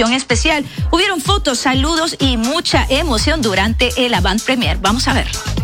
edición especial. Hubieron fotos, saludos y mucha emoción durante el avant premier. Vamos a verlo.